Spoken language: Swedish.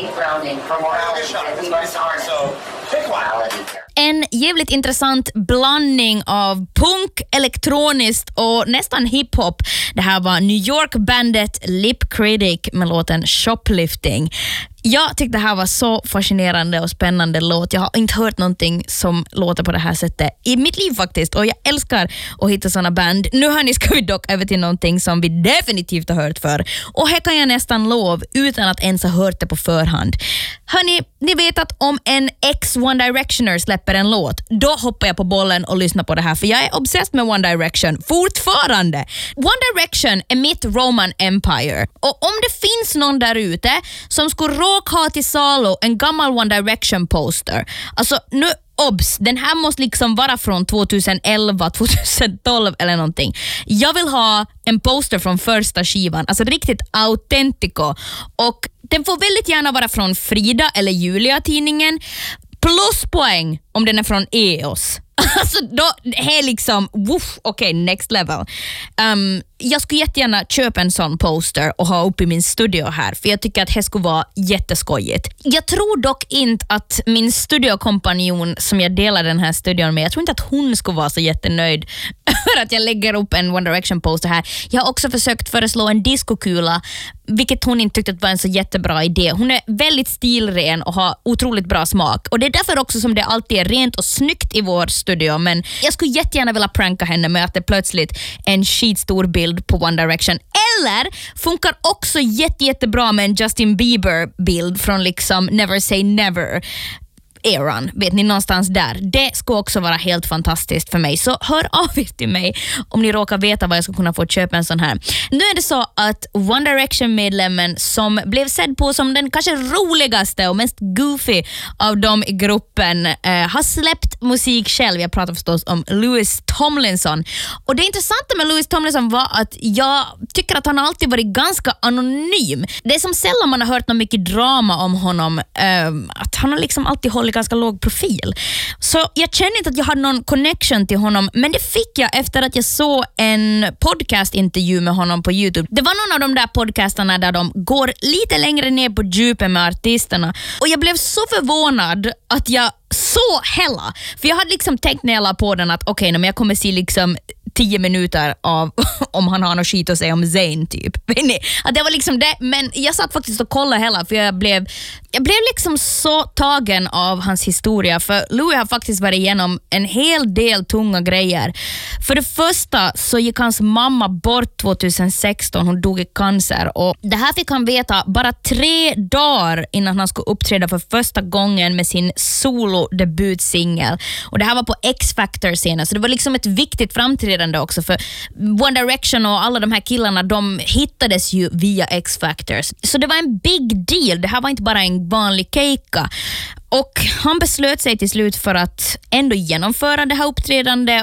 En jävligt intressant blandning av punk, elektroniskt och nästan hiphop. Det här var New York-bandet Lip Critic med låten Shoplifting. Jag tyckte det här var så fascinerande och spännande låt. Jag har inte hört någonting som låter på det här sättet i mitt liv faktiskt. Och jag älskar att hitta såna band. Nu hörni, ska vi dock över till någonting som vi definitivt har hört för. Och här kan jag nästan lov utan att ens ha hört det på förhand. Hörni, ni vet att om en ex-One Directioner släpper en låt, då hoppar jag på bollen och lyssnar på det här. För jag är obsessed med One Direction fortfarande. One Direction är mitt Roman Empire. Och om det finns någon där ute som skulle ha till salu en gammal One Direction poster. Alltså nu obs, den här måste liksom vara från 2011, 2012 eller någonting. Jag vill ha en poster från första skivan, alltså riktigt autentico. Och den får väldigt gärna vara från Frida eller Julia-tidningen. Pluspoäng om den är från EOS. Alltså då är liksom okej, next level. Jag skulle jättegärna köpa en sån poster och ha upp i min studio här, för jag tycker att det skulle vara jätteskojigt. Jag tror dock inte att min studiokompanjon som jag delar den här studion med, jag tror inte att hon skulle vara så jättenöjd för att jag lägger upp en One Direction poster här. Jag har också försökt föreslå en diskokula, vilket hon inte tyckte var en så jättebra idé. Hon är väldigt stilren och har otroligt bra smak. Och det är därför också som det alltid är rent och snyggt i vår studio. Men jag skulle jättegärna vilja pranka henne med att det plötsligt är en skitstor bild på One Direction. Eller funkar också jättebra med en Justin Bieber-bild från liksom Never Say Never eran, vet ni, någonstans där. Det ska också vara helt fantastiskt för mig. Så hör av er till mig om ni råkar veta vad jag ska kunna få köpa en sån här. Nu är det så att One Direction-medlemmen som blev sedd på som den kanske roligaste och mest goofy av dem i gruppen har släppt musik själv. Jag pratar förstås om Louis Tomlinson. Och det intressanta med Louis Tomlinson var att jag tycker att han alltid varit ganska anonym. Det är som sällan man har hört något mycket drama om honom. Att han har liksom alltid hållit ganska låg profil. Så jag känner inte att jag hade någon connection till honom, men det fick jag efter att jag såg en podcastintervju med honom på YouTube. Det var någon av de där podcastarna där de går lite längre ner på djupet med artisterna. Och jag blev så förvånad att jag så hella. För jag hade liksom tänkt när jag la på den att okej, men jag kommer se liksom 10 minuter av om han har något skit att säga om Zayn typ. Att det var liksom det, men jag satt faktiskt och kollade hela, för jag blev liksom så tagen av hans historia, för Louis har faktiskt varit igenom en hel del tunga grejer. För det första så gick hans mamma bort 2016, hon dog i cancer, och det här fick han veta bara 3 dagar innan han skulle uppträda för första gången med sin solo-debutsingel. Och det här var på X-Factor-scenen, så det var liksom ett viktigt framträdande också, för One Direction och alla de här killarna, de hittades ju via X-Factors. Så det var en big deal, det här var inte bara en vanlig keika. Och han beslöt sig till slut för att ändå genomföra det här uppträdande,